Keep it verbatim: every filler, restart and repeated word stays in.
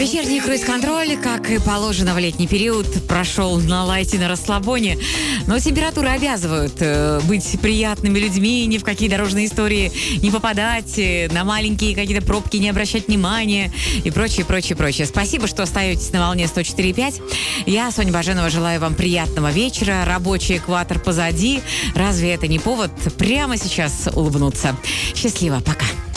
Вечерний круиз-контроль, как и положено в летний период, прошел на лайте, на расслабоне. Но температуры обязывают э, быть приятными людьми, ни в какие дорожные истории не попадать, э, на маленькие какие-то пробки не обращать внимания и прочее, прочее, прочее. Спасибо, что остаетесь на волне сто четыре и пять. Я, Соня Баженова, желаю вам приятного вечера. Рабочий экватор позади. Разве это не повод прямо сейчас улыбнуться? Счастливо, пока.